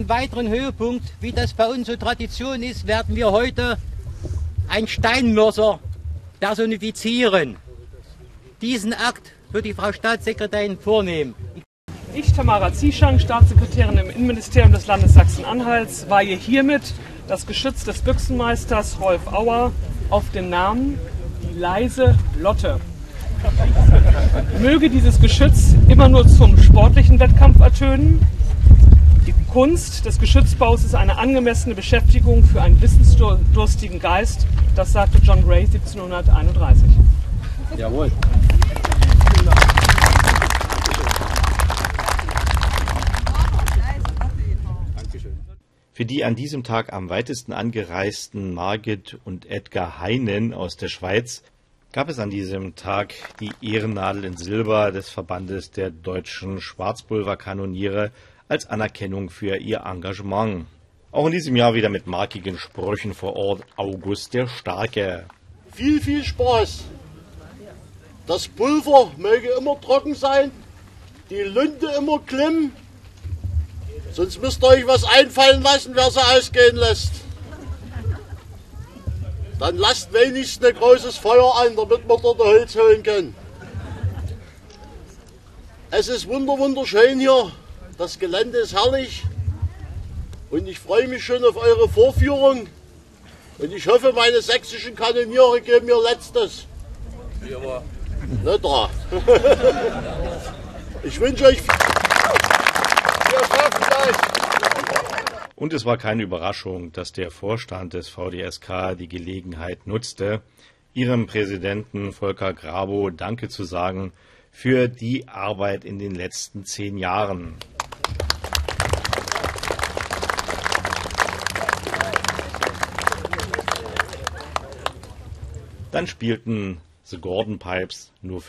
weiteren Höhepunkt, wie das bei uns so Tradition ist, werden wir heute einen Steinmörser personifizieren. Diesen Akt wird die Frau Staatssekretärin vornehmen. Ich, Tamara Zieschang, Staatssekretärin im Innenministerium des Landes Sachsen-Anhalts, weihe hiermit das Geschütz des Büchsenmeisters Rolf Auer auf den Namen Die leise Lotte. Möge dieses Geschütz immer nur zum sportlichen Wettkampf ertönen. Die Kunst des Geschützbaus ist eine angemessene Beschäftigung für einen wissensdurstigen Geist, das sagte John Gray 1731. Jawohl. Für die an diesem Tag am weitesten angereisten Margit und Edgar Heinen aus der Schweiz gab es an diesem Tag die Ehrennadel in Silber des Verbandes der deutschen Schwarzpulverkanoniere als Anerkennung für ihr Engagement. Auch in diesem Jahr wieder mit markigen Sprüchen vor Ort August der Starke. Viel Spaß! Das Pulver möge immer trocken sein, die Lunte immer klimmen, sonst müsst ihr euch was einfallen lassen, wer sie ausgehen lässt. Dann lasst wenigstens ein großes Feuer an, damit wir dort Holz holen können. Es ist wunderschön hier, das Gelände ist herrlich und ich freue mich schon auf eure Vorführung und ich hoffe, meine sächsischen Kanoniere geben mir Letztes. Ja. Nicht da. Ich wünsche euch viel Erfolg. Und es war keine Überraschung, dass der Vorstand des VDSK die Gelegenheit nutzte, ihrem Präsidenten Volker Grabow Danke zu sagen für die Arbeit in den letzten 10 Jahren. Dann spielten The Gordon Pipes nur für